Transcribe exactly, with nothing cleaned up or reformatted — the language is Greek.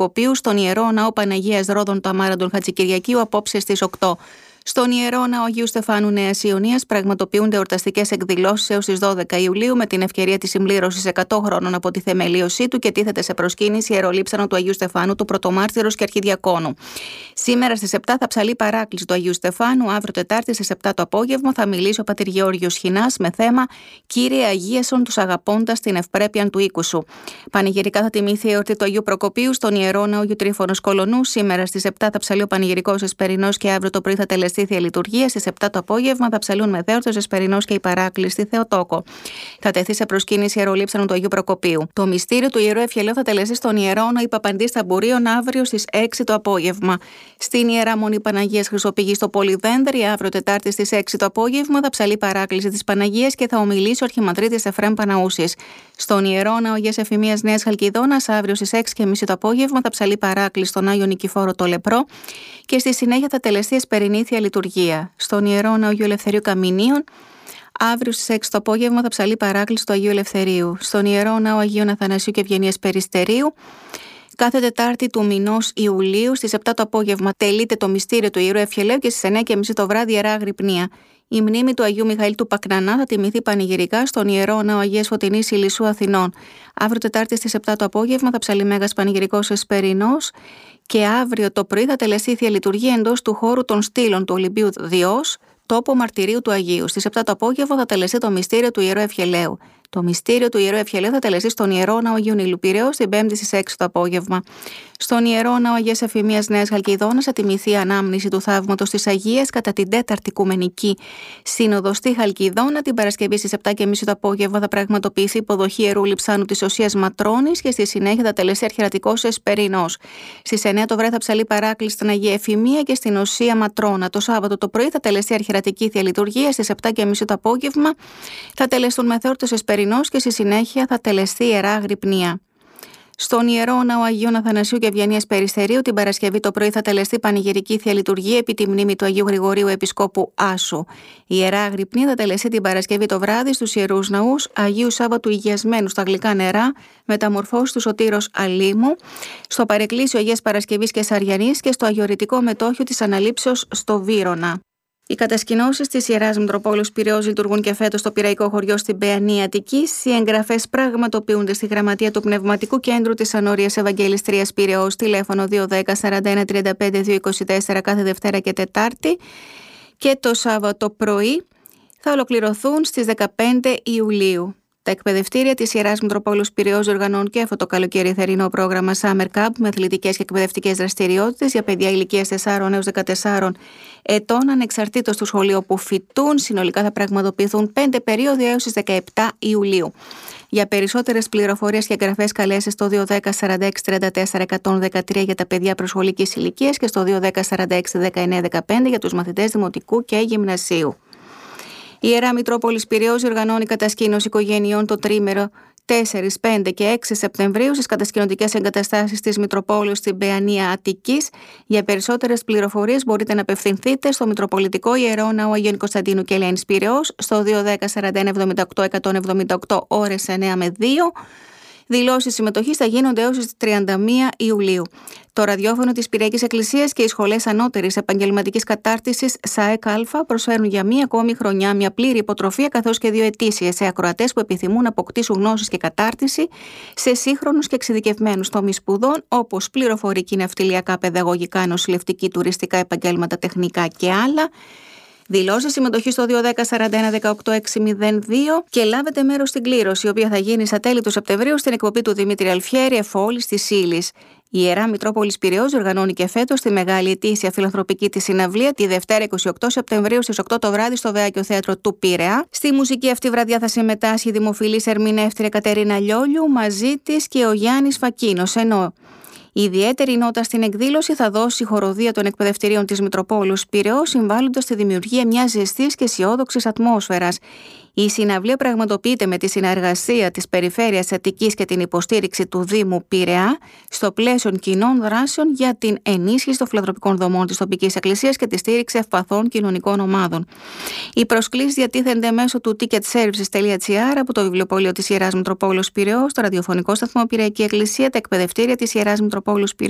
Προκοπίου στον Ιερό Ναό Παναγίας Ρόδων Ταμάραντων Χατζικυριακίου απόψε στις οκτώ. Στον Ιερό Ναό Αγίου Στεφάνου Νέας Ιωνίας πραγματοποιούνται εορταστικές εκδηλώσεις έως τις δώδεκα Ιουλίου με την ευκαιρία της συμπλήρωσης εκατό χρόνων από τη θεμελίωσή του και τίθεται σε προσκύνηση η ιερολείψανο του Αγίου Στεφάνου, του Πρωτομάρτυρος και Αρχιδιακόνου. Σήμερα στις επτά θα ψαλεί παράκληση του Αγίου Στεφάνου. Αύριο Τετάρτη στις επτά το απόγευμα θα μιλήσει ο πατήρ Γεώργιος Χινάς με θέμα «Κύριε αγίασον τους αγαπώντας την ευπρέπειαν του οίκου σου». Πανηγυρικά θα τιμηθεί η εορτή του Αγίου Προκοπίου στον Ιερό Ναό Αγίου Τρίφωνος Κολονού. Σήμερα στις επτά θα ψαλεί ο πανηγυρικός Εσπερινός και αύριο το πρωί θα τελεστεί Θεία Λειτουργία. Στις επτά το απόγευμα θα ψαλούν μεθέορτος Εσπερινός και η παράκληση στη Θεοτόκο. Θα τεθεί σε προσκύνηση ιερολείψανο του Αγίου Προκοπίου. Το μυστήριο του Ιερού Ευχελαίου θα τελεστεί στον Ιερό Ναό Παπαντής Ταμπουρίων αύριο στις έξι το απόγευμα. Στην Ιερά Μονή Παναγίας Χρυσοπηγής στο Πολυδένδρη, αύριο Τετάρτη στις έξι το απόγευμα θα ψαλεί παράκληση της Παναγίας και θα ομιλήσει ο Αρχιμανδρίτης Εφραίμ Παναούσης. Στον Ιερό Ναό Αγίας Εφημίας Νέας Χαλκιδόνας, αύριο στις έξι και μισή το απόγευμα θα ψαλεί παράκληση στον Άγιο Νικηφόρο το Λεπρό και στη συνέχεια θα τελεστεί Εσπερινή Θεία Λειτουργία. Στον Ιερό Ναό Αγίου Ελευθερίου Καμινίων, αύριο στις έξι το απόγευμα θα ψαλεί παράκληση του Αγίου Ελευθερίου. Στον Ιερό Ναό Αγίου Αθανασίου και Ευγενίας Περιστερίου, κάθε Τετάρτη του μηνός Ιουλίου στις επτά το απόγευμα τελείται το μυστήριο του Ιερού Ευχελαίου και στις εννιά και μισή το βράδυ Ιερά Αγρυπνία. Η μνήμη του Αγίου Μιχαήλ του Πακνανά θα τιμηθεί πανηγυρικά στον Ιερό Ναό Αγίας Φωτεινής Ηλισσού Αθηνών. Αύριο Τετάρτη στις επτά το απόγευμα θα ψαλεί Μέγας Πανηγυρικός Εσπερινός και αύριο το πρωί θα τελεστεί η Θεία Λειτουργία εντός του χώρου των στήλων του Ολυμπίου Διός, τόπο μαρτυρίου του Αγίου. Στις επτά το απόγευμα θα τελεστεί το μυστήριο του Ιερού Ευχελαίου. Το μυστήριο του Ιερού Ευχελαίου θα τελεστεί στον Ιερό Ναό Αγίου Νείλου Πειραιώς την Πέμπτη στις έξι το απόγευμα. Στον Ιερό Ναό Αγίας Εφημίας Νέας Χαλκιδόνας θα τιμηθεί η ανάμνηση του θαύματος της Αγίας κατά την τέταρτη Οικουμενική Σύνοδο στη Χαλκιδόνα. Την Παρασκευή στις επτά και μισή το απόγευμα θα πραγματοποιηθεί υποδοχή Ιερού Λειψάνου της Οσίας Ματρώνης και στη συνέχεια θα τελεστεί Αρχιερατικός Εσπερινός. Στις εννιά το βράδυ θα ψαλεί παράκληση στην Αγία Εφημία και στην Οσία Ματρώνα. Το Σάββατο το πρωί θα τελεστεί Αρχιερατική Θεία Λειτουργία. Στις επτά και μισή το απόγευμα θα τελεστούν μεθόρτος Εσπερινός και στη συνέχεια θα τελεστεί Ιερά Αγρυπνία. Στον Ιερό Ναό Αγίων Αθανασίου και Ευγενίας Περιστερίου την Παρασκευή το πρωί θα τελεστεί πανηγυρική Θεία Λειτουργία επί τη μνήμη του Αγίου Γρηγορίου Επισκόπου Άσου. Η Ιερά Αγρυπνία θα τελεστεί την Παρασκευή το βράδυ στους Ιερούς Ναούς Αγίου Σάββατου Υγιασμένου στα γλυκά νερά, μεταμορφώσεις του Σωτήρος Αλίμου, στο Παρεκκλήσιο Αγίας Παρασκευής και Σαριανής και στο Αγιορητικό Μετόχιο της Αναλήψεως στο Βύρωνα. Οι κατασκηνώσεις της Ιεράς Μητροπόλεως Πειραιώς λειτουργούν και φέτος στο Πειραϊκό Χωριό στην Παιανία Αττικής. Οι εγγραφές πραγματοποιούνται στη Γραμματεία του Πνευματικού Κέντρου της Ανώριας Ευαγγελιστρίας Πειραιώς, τηλέφωνο δύο δέκα σαράντα ένα τριάντα πέντε διακόσια είκοσι τέσσερα κάθε Δευτέρα και Τετάρτη, και το Σάββατο πρωί θα ολοκληρωθούν στις δεκαπέντε Ιουλίου. Τα εκπαιδευτήρια της Ιεράς Μητροπόλεως Πειραιώς διοργανώνουν και αυτό το καλοκαίρι θερινό πρόγραμμα Summer Camp με αθλητικές και εκπαιδευτικές δραστηριότητες για παιδιά ηλικίας τεσσάρων έως δεκατεσσάρων ετών, ανεξαρτήτως του σχολείου που φοιτούν. Συνολικά θα πραγματοποιηθούν πέντε περίοδοι έως τις δεκαεπτά Ιουλίου. Για περισσότερες πληροφορίες και εγγραφές καλέστε στο δύο δέκα σαράντα έξι τριάντα τέσσερα εκατόν δεκατρία για τα παιδιά προσχολικής ηλικίας και στο δύο δέκα σαράντα έξι δεκαεννέα δεκαπέντε για τους μαθητές δημοτικού και γυμνασίου. Η Ιερά Μητρόπολης Πειραιώς διοργανώνει κατασκήνωση οικογενειών το τρίμερο τέσσερα, πέντε και έξι Σεπτεμβρίου στις κατασκηνωτικές εγκαταστάσεις της Μητροπόλεως στην Παιανία Αττικής. Για περισσότερες πληροφορίες μπορείτε να απευθυνθείτε στο Μητροπολιτικό Ιερό Ναό Αγίων Κωνσταντίνου και Ελένης Πειραιώς στο δύο δέκα σαράντα ένα εβδομήντα οκτώ εκατόν εβδομήντα οκτώ ώρες εννέα με δύο. Δηλώσεις συμμετοχής θα γίνονται έως τις τριάντα μία Ιουλίου. Το ραδιόφωνο της Πυριακής Εκκλησίας και οι σχολές ανώτερης επαγγελματικής κατάρτισης ΣΑΕΚ Α προσφέρουν για μία ακόμη χρονιά μια πλήρη υποτροφία καθώς και δύο ετήσιες σε ακροατές που επιθυμούν να αποκτήσουν γνώσεις και κατάρτιση σε σύγχρονους και εξειδικευμένους τομείς σπουδών όπως πληροφορική, ναυτιλιακά, παιδαγωγικά, νοσηλευτική, τουριστικά, επαγγέλματα, τεχνικά και άλλα. Δηλώσεις συμμετοχή στο δύο δέκα σαράντα ένα δεκαοκτώ εξακόσια δύο και λάβετε μέρος στην κλήρωση, η οποία θα γίνει στα τέλη του Σεπτεμβρίου στην εκπομπή του Δημήτρη Αλφιέρη, Εφόλης της Ήλης. Η Ιερά Μητρόπολης Πειραιώς οργανώνει και φέτος τη μεγάλη ετήσια φιλανθρωπική της συναυλία τη Δευτέρα είκοσι οκτώ Σεπτεμβρίου στις οκτώ το βράδυ στο Βεάκιο Θέατρο του Πειραιά. Στη μουσική αυτή βραδιά θα συμμετάσχει η δημοφιλής ερμηνεύτρια Κατερίνα Λιόλιου, μαζί της και ο Γιάννης Φακίνος, ενώ η ιδιαίτερη νότα στην εκδήλωση θα δώσει η χοροδία των εκπαιδευτηρίων της Μητροπόλεως Πειραιώς, συμβάλλοντας στη δημιουργία μιας ζεστής και αισιόδοξης ατμόσφαιρας. Η συναυλία πραγματοποιείται με τη συνεργασία της Περιφέρειας Αττικής και την υποστήριξη του Δήμου Πειραιά στο πλαίσιο κοινών δράσεων για την ενίσχυση των φιλανθρωπικών δομών της τοπικής εκκλησίας και τη στήριξη ευπαθών κοινωνικών ομάδων. Οι προσκλήσεις διατίθενται μέσω του ticketservices τελεία gr από το βιβλιοπωλείο της Ιεράς Μητροπόλεως Πειραιώς, το ραδιοφωνικό σταθμό Πυριακή Εκκλησία, τα εκπαιδευτήρια της Ιεράς Μητροπόλεως Πειραιώς